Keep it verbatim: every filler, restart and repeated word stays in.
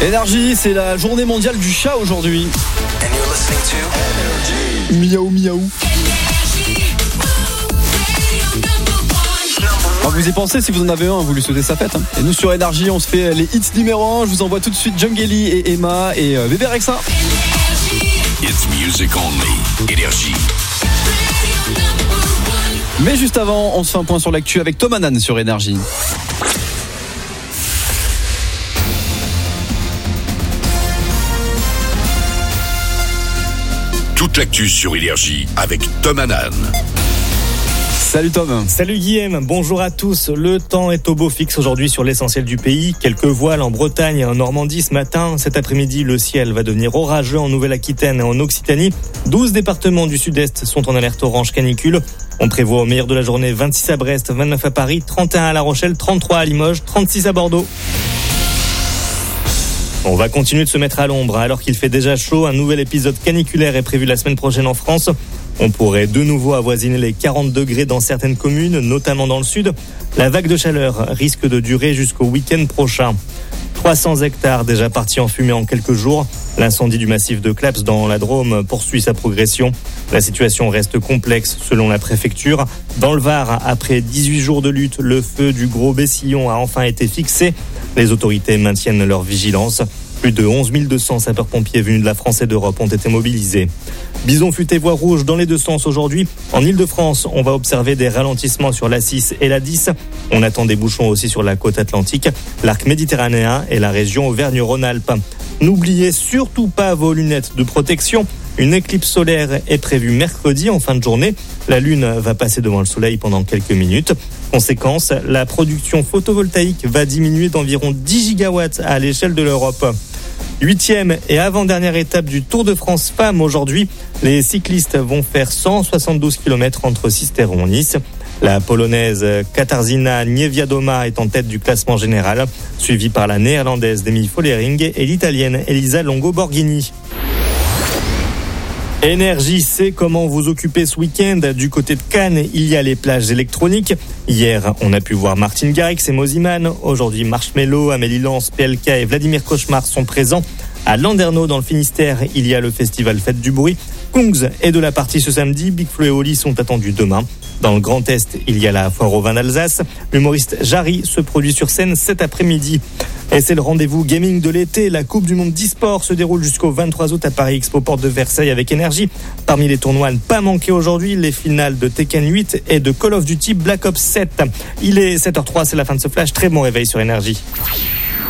Énergie, c'est la journée mondiale du chat aujourd'hui. Miaou miaou. Ah, vous y pensez, si vous en avez un, vous lui souhaitez sa fête. Hein. Et nous sur Énergie, on se fait les hits numéro un. Je vous envoie tout de suite Jungeli et Emma et euh, Bébé Rexha. It's music only. Énergie. Mais juste avant, on se fait un point sur l'actu avec Tom Hanan sur Énergie. Toute l'actu sur Énergie avec Tom Hanan. Salut Tom. Salut Guillaume, bonjour à tous. Le temps est au beau fixe aujourd'hui sur l'essentiel du pays. Quelques voiles en Bretagne et en Normandie ce matin. Cet après-midi, le ciel va devenir orageux en Nouvelle-Aquitaine et en Occitanie. douze départements du sud-est sont en alerte orange canicule. On prévoit au meilleur de la journée vingt-six à Brest, vingt-neuf à Paris, trente et un à La Rochelle, trente-trois à Limoges, trente-six à Bordeaux. On va continuer de se mettre à l'ombre alors qu'il fait déjà chaud. Un nouvel épisode caniculaire est prévu la semaine prochaine en France. On pourrait de nouveau avoisiner les quarante degrés dans certaines communes, notamment dans le sud. La vague de chaleur risque de durer jusqu'au week-end prochain. trois cents hectares déjà partis en fumée en quelques jours. L'incendie du massif de Claps dans la Drôme poursuit sa progression. La situation reste complexe selon la préfecture. Dans le Var, après dix-huit jours de lutte, le feu du Gros Bessillon a enfin été fixé. Les autorités maintiennent leur vigilance. Plus de onze mille deux cents sapeurs-pompiers venus de la France et d'Europe ont été mobilisés. Bison futé voie rouge dans les deux sens aujourd'hui. En Ile-de-France, on va observer des ralentissements sur l'A six et l'A dix. On attend des bouchons aussi sur la côte atlantique, l'arc méditerranéen et la région Auvergne-Rhône-Alpes. N'oubliez surtout pas vos lunettes de protection. Une éclipse solaire est prévue mercredi en fin de journée. La Lune va passer devant le Soleil pendant quelques minutes. Conséquence, la production photovoltaïque va diminuer d'environ dix gigawatts à l'échelle de l'Europe. Huitième et avant-dernière étape du Tour de France Femmes aujourd'hui. Les cyclistes vont faire cent soixante-douze kilomètres entre Sisteron et Nice. La Polonaise Katarzyna Niewiadoma est en tête du classement général, suivie par la Néerlandaise Demi Follering et l'Italienne Elisa Longo-Borghini. Énergie, c'est comment vous occuper ce week-end. Du côté de Cannes, il y a les plages électroniques. Hier, on a pu voir Martin Garrix et Moziman. Aujourd'hui, Marshmello, Amélie Lance, P L K et Vladimir Cauchemar sont présents. À Landerneau, dans le Finistère, il y a le festival Fête du Bruit. Kungs est de la partie ce samedi. Big Flo et Oli sont attendus demain. Dans le Grand Est, il y a la foire au vin d'Alsace. L'humoriste Jarry se produit sur scène cet après-midi. Et c'est le rendez-vous gaming de l'été. La Coupe du Monde d'e-sport se déroule jusqu'au vingt-trois août à Paris Expo Porte de Versailles avec Énergie. Parmi les tournois à ne pas manquer aujourd'hui, les finales de Tekken huit et de Call of Duty Black Ops sept. Il est sept heures zéro trois, c'est la fin de ce flash. Très bon réveil sur Énergie.